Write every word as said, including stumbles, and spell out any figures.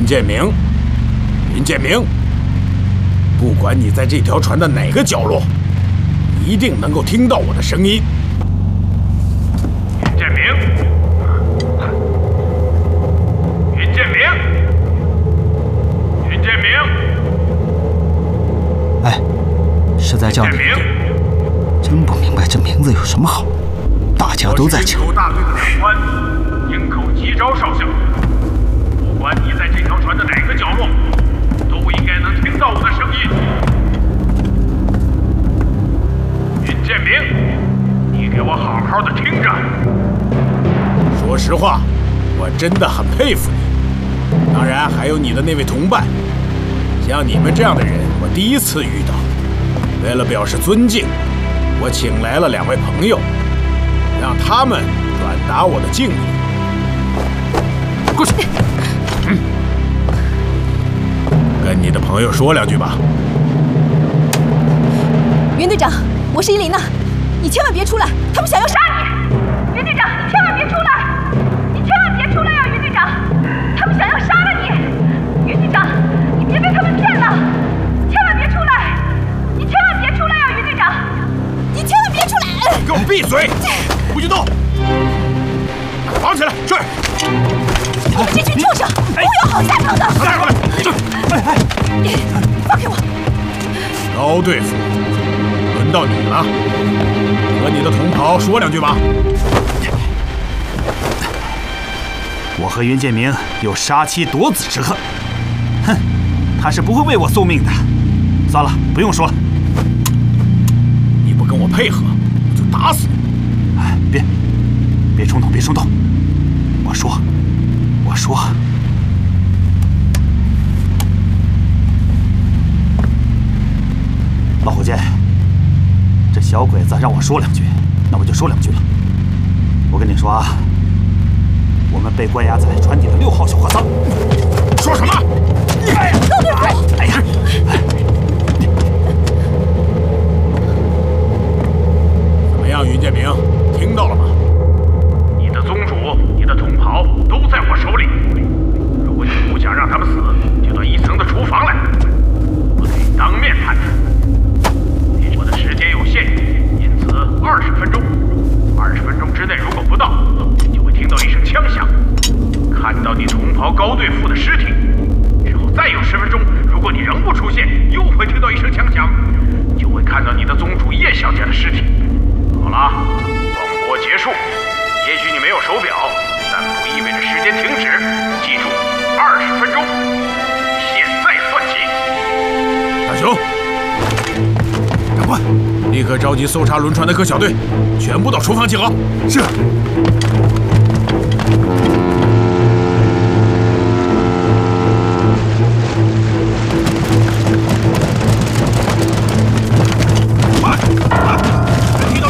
云建明，云建明，不管你在这条船的哪个角落，一定能够听到我的声音。云建明，云建明，云建明， 哎，是在叫你。真不明白这名字有什么好，大家都在叫。 营口大队的长官，营口吉昭少校。不管你在这条船的哪个角落，都应该能听到我的声音。云建明，你给我好好的听着。说实话，我真的很佩服你。当然，还有你的那位同伴。像你们这样的人，我第一次遇到。为了表示尊敬，我请来了两位朋友，让他们转达我的敬意。过去。嗯，跟你的朋友说两句吧。 袁队长，我是伊琳娜，你千万别出来，他们想要杀你。袁队长，你千万别出来，你千万别出来啊！袁队长，他们想要杀了你。袁队长，你别被他们骗了，千万别出来，你千万别出来啊！袁队长，你千万别出来！ 给我闭嘴，不许动！绑起来，是。 你们这群畜生，不会有好下场的！ 带过来！ 哎哎，放开我！ 高队副，轮到你了，和你的同袍说两句吧。 我和袁建明有杀妻夺子之恨，哼，他是不会为我送命的。算了，不用说了。 你不跟我配合，我就打死你！ 哎，别，别冲动，别冲动。我说，我说。老虎剑，这小鬼子让我说两句，那我就说两句了。我跟你说啊，我们被关押在船底的六号小货舱。 说什么？ 哎呀，高队副！ 哎呀！ 怎么样，云建明，听到了吗？你的宗主、你的同袍都在我手里。如果你不想让他们死，就到一层的厨房来，我可以当面谈谈。我的时间有限，因此二十分钟。二十分钟之内如果不到，就会听到一声枪响，看到你同袍高队副的尸体。之后再有十分钟，如果你仍不出现，又会听到一声枪响，就会看到你的宗主叶小姐的尸体。好了，广播结束。也许你没有手表，但不意味着时间停止。记住，二十分钟，现在算起。大雄，长官，立刻召集搜查轮船的各小队，全部到厨房集合。是。